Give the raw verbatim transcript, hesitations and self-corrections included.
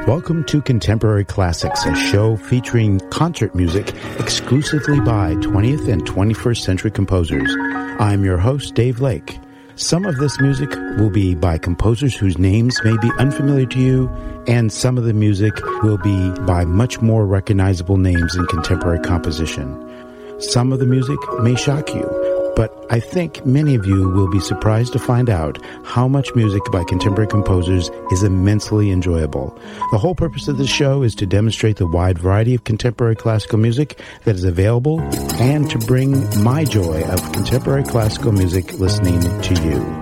Welcome to Contemporary Classics, a show featuring concert music exclusively by twentieth and twenty-first century composers. I'm your host, Dave Lake. Some of this music will be by composers whose names may be unfamiliar to you, and some of the music will be by much more recognizable names in contemporary composition. Some of the music may shock you, but I think many of you will be surprised to find out how much music by contemporary composers is immensely enjoyable. The whole purpose of this show is to demonstrate the wide variety of contemporary classical music that is available and to bring my joy of contemporary classical music listening to you.